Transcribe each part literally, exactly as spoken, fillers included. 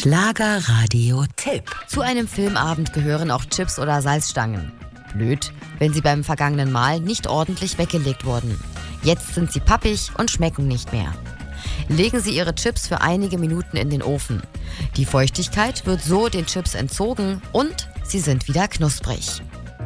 Schlagerradio-Tipp. Zu einem Filmabend gehören auch Chips oder Salzstangen. Blöd, wenn sie beim vergangenen Mal nicht ordentlich weggelegt wurden. Jetzt sind sie pappig und schmecken nicht mehr. Legen Sie Ihre Chips für einige Minuten in den Ofen. Die Feuchtigkeit wird so den Chips entzogen und sie sind wieder knusprig.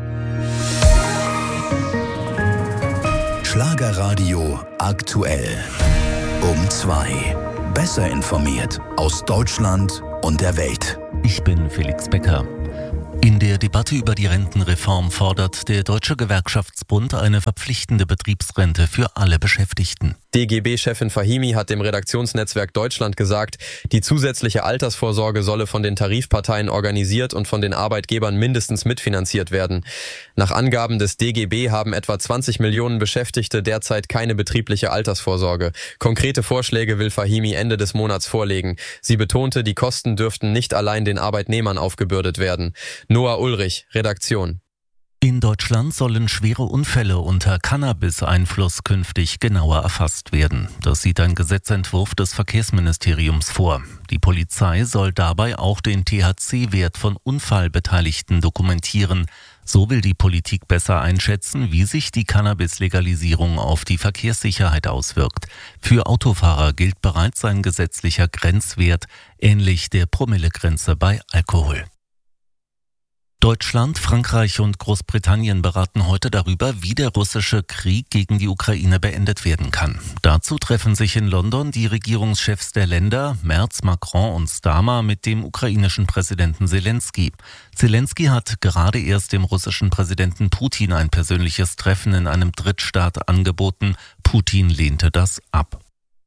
Schlagerradio aktuell. Um zwei. Besser informiert aus Deutschland und der Welt. Ich bin Felix Becker. In der Debatte über die Rentenreform fordert der Deutsche Gewerkschaftsbund eine verpflichtende Betriebsrente für alle Beschäftigten. D G B-Chefin Fahimi hat dem Redaktionsnetzwerk Deutschland gesagt, die zusätzliche Altersvorsorge solle von den Tarifparteien organisiert und von den Arbeitgebern mindestens mitfinanziert werden. Nach Angaben des D G B haben etwa zwanzig Millionen Beschäftigte derzeit keine betriebliche Altersvorsorge. Konkrete Vorschläge will Fahimi Ende des Monats vorlegen. Sie betonte, die Kosten dürften nicht allein den Arbeitnehmern aufgebürdet werden. Noah Ulrich, Redaktion. In Deutschland sollen schwere Unfälle unter Cannabis-Einfluss künftig genauer erfasst werden. Das sieht ein Gesetzentwurf des Verkehrsministeriums vor. Die Polizei soll dabei auch den T H C-Wert von Unfallbeteiligten dokumentieren. So will die Politik besser einschätzen, wie sich die Cannabis-Legalisierung auf die Verkehrssicherheit auswirkt. Für Autofahrer gilt bereits ein gesetzlicher Grenzwert, ähnlich der Promillegrenze bei Alkohol. Deutschland, Frankreich und Großbritannien beraten heute darüber, wie der russische Krieg gegen die Ukraine beendet werden kann. Dazu treffen sich in London die Regierungschefs der Länder, Merz, Macron und Starmer, mit dem ukrainischen Präsidenten Zelensky. Zelensky hat gerade erst dem russischen Präsidenten Putin ein persönliches Treffen in einem Drittstaat angeboten. Putin lehnte das ab.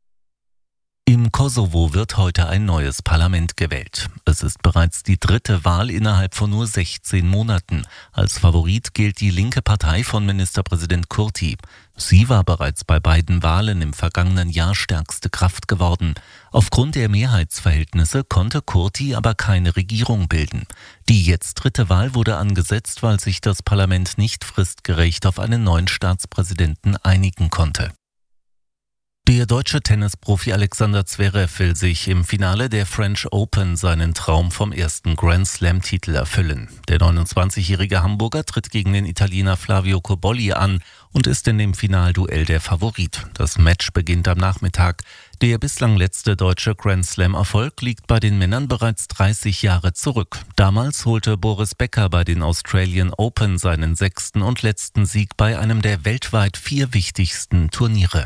Im Kosovo wird heute ein neues Parlament gewählt. Es ist bereits die dritte Wahl innerhalb von nur sechzehn Monaten. Als Favorit gilt die linke Partei von Ministerpräsident Kurti. Sie war bereits bei beiden Wahlen im vergangenen Jahr stärkste Kraft geworden. Aufgrund der Mehrheitsverhältnisse konnte Kurti aber keine Regierung bilden. Die jetzt dritte Wahl wurde angesetzt, weil sich das Parlament nicht fristgerecht auf einen neuen Staatspräsidenten einigen konnte. Der deutsche Tennisprofi Alexander Zverev will sich im Finale der French Open seinen Traum vom ersten Grand-Slam-Titel erfüllen. Der neunundzwanzigjährige Hamburger tritt gegen den Italiener Flavio Cobolli an und ist in dem Finalduell der Favorit. Das Match beginnt am Nachmittag. Der bislang letzte deutsche Grand-Slam-Erfolg liegt bei den Männern bereits dreißig Jahre zurück. Damals holte Boris Becker bei den Australian Open seinen sechsten und letzten Sieg bei einem der weltweit vier wichtigsten Turniere.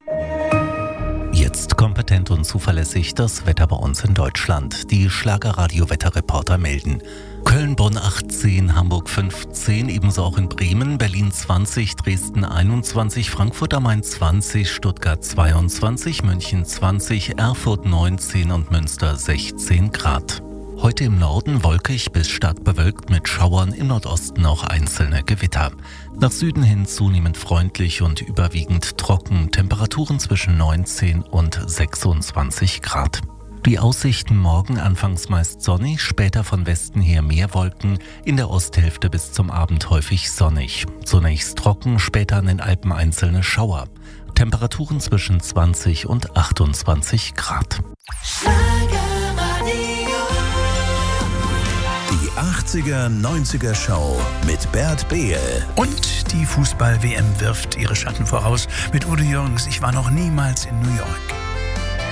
Jetzt kompetent und zuverlässig das Wetter bei uns in Deutschland. Die Schlagerradio-Wetterreporter melden: Köln, Bonn achtzehn, Hamburg fünfzehn, ebenso auch in Bremen, Berlin zwanzig, Dresden einundzwanzig, Frankfurt am Main zwanzig, Stuttgart zweiundzwanzig, München zwanzig, Erfurt neunzehn und Münster sechzehn Grad. Heute im Norden wolkig bis stark bewölkt mit Schauern, im Nordosten auch einzelne Gewitter. Nach Süden hin zunehmend freundlich und überwiegend trocken, Temperaturen zwischen neunzehn und sechsundzwanzig Grad. Die Aussichten morgen anfangs meist sonnig, später von Westen her mehr Wolken, in der Osthälfte bis zum Abend häufig sonnig. Zunächst trocken, später an den Alpen einzelne Schauer. Temperaturen zwischen zwanzig und achtundzwanzig Grad. Die achtziger, neunziger Show mit Bert Behl. Und die Fußball-W M wirft ihre Schatten voraus mit Udo Jürgens. Ich war noch niemals in New York.